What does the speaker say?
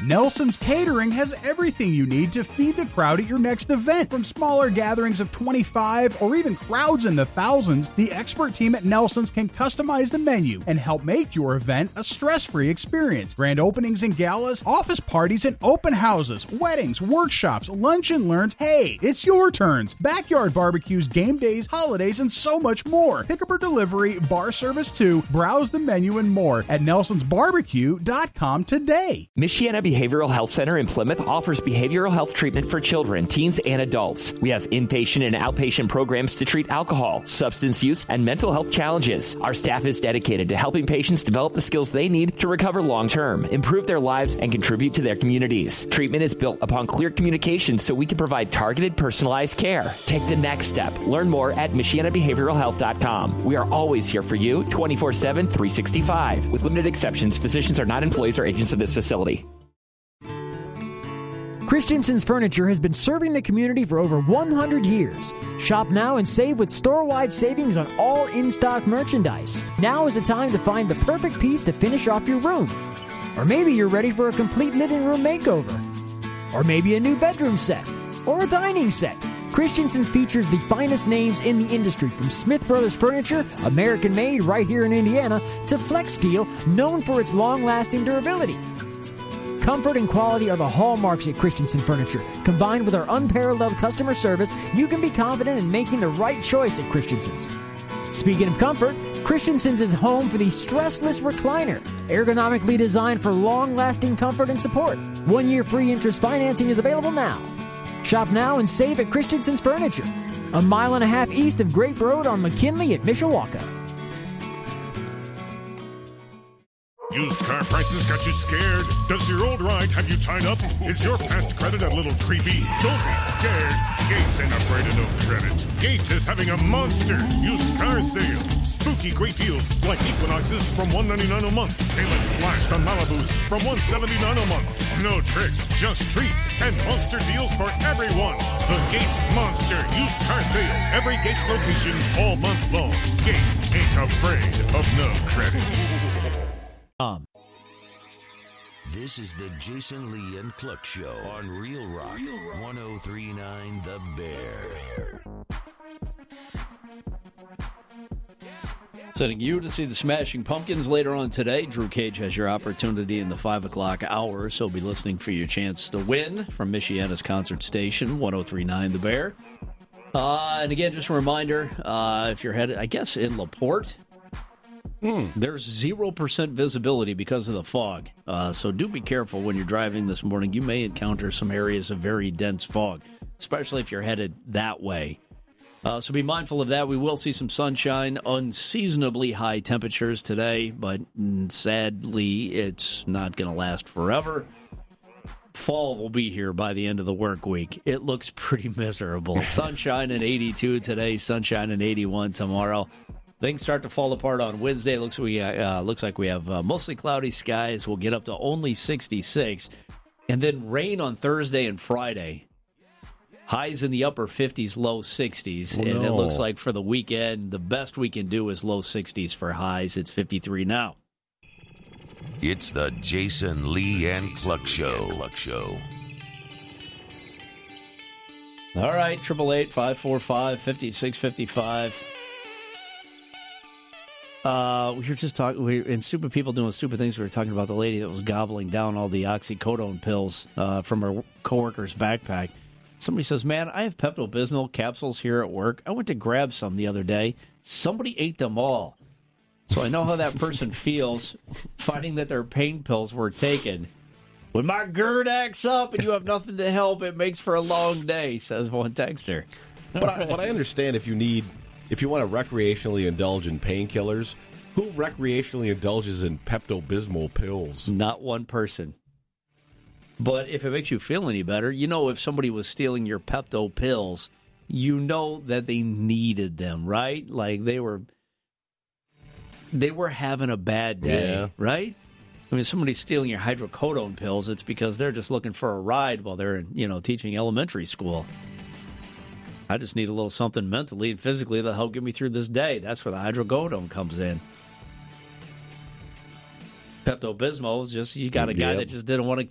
Nelson's Catering has everything you need to feed the crowd at your next event. From smaller gatherings of 25 or even crowds in the thousands, the expert team at Nelson's can customize the menu and help make your event a stress-free experience. Grand openings and galas, office parties and open houses, weddings, workshops, lunch and learns. Hey, it's your turns. Backyard barbecues, game days, holidays, and so much more. Pickup or delivery, bar service too. Browse the menu and more at nelsonsbarbecue.com today. Michiana Behavioral Health Center in Plymouth offers behavioral health treatment for children, teens, and adults. We have inpatient and outpatient programs to treat alcohol, substance use, and mental health challenges. Our staff is dedicated to helping patients develop the skills they need to recover long-term, improve their lives, and contribute to their communities. Treatment is built upon clear communication so we can provide targeted, personalized care. Take the next step. Learn more at MichianaBehavioralHealth.com. We are always here for you 24/7, 365. With limited exceptions, physicians are not employees or agents of this facility. Christensen's Furniture has been serving the community for over 100 years. Shop now and save with store-wide savings on all in-stock merchandise. Now is the time to find the perfect piece to finish off your room. Or maybe you're ready for a complete living room makeover. Or maybe a new bedroom set. Or a dining set. Christensen's features the finest names in the industry, from Smith Brothers Furniture, American-made right here in Indiana, to Flex Steel, known for its long-lasting durability. Comfort and quality are the hallmarks at Christensen Furniture. Combined with our unparalleled customer service, you can be confident in making the right choice at Christensen's. Speaking of comfort, Christensen's is home for the stressless recliner, ergonomically designed for long-lasting comfort and support. 1 year free interest financing is available now. Shop now and save at Christensen's Furniture, a mile and a half east of Grape Road on McKinley at Mishawaka. Used car prices got you scared? Does your old ride have you tied up? Is your past credit a little creepy? Don't be scared. Gates ain't afraid of no credit. Gates is having a monster used car sale. Spooky great deals like Equinoxes from $199 a month. Payments slashed on Malibus from $179 a month. No tricks, just treats and monster deals for everyone. The Gates Monster Used Car Sale. Every Gates location all month long. Gates ain't afraid of no credit. This is the Jason Lee and Cluck Show on Real Rock 103.9 The Bear. Sending you to see the Smashing Pumpkins later on today. Drew Cage has your opportunity in the 5 o'clock hour, so be listening for your chance to win from Michiana's concert station, 103.9 The Bear. And again, just a reminder, if you're headed, I guess, in LaPorte, there's 0% visibility because of the fog. So do be careful when you're driving this morning. You may encounter some areas of very dense fog, especially if you're headed that way. So be mindful of that. We will see some sunshine, unseasonably high temperatures today, but sadly, it's not going to last forever. Fall will be here by the end of the work week. It looks pretty miserable. Sunshine and 82 today, sunshine and 81 tomorrow. Things start to fall apart on Wednesday. Looks like we have mostly cloudy skies. We'll get up to only 66. And then rain on Thursday and Friday. Highs in the upper 50s, low 60s. Oh, and no. it looks like for the weekend, the best we can do is low 60s for highs. It's 53 now. It's the Jason Lee and Cluck Show. All right, 888-545-5655. We were just talking, in Stupid People Doing Stupid Things, we were talking about the lady that was gobbling down all the oxycodone pills from her coworker's backpack. Somebody says, man, I have Pepto-Bismol capsules here at work. I went to grab some the other day. Somebody ate them all. So I know how that person feels finding that their pain pills were taken. When my GERD acts up and you have nothing to help, it makes for a long day, says one texter. But I understand if you want to recreationally indulge in painkillers, who recreationally indulges in Pepto-Bismol pills? Not one person. But if it makes you feel any better, if somebody was stealing your Pepto pills, you know that they needed them, right? Like they were having a bad day, right? I mean, if somebody's stealing your hydrocodone pills, it's because they're just looking for a ride while they're, teaching elementary school. I just need a little something mentally and physically that'll help get me through this day. That's where the hydrocodone comes in. Pepto-Bismol is just, you got a guy that just didn't want to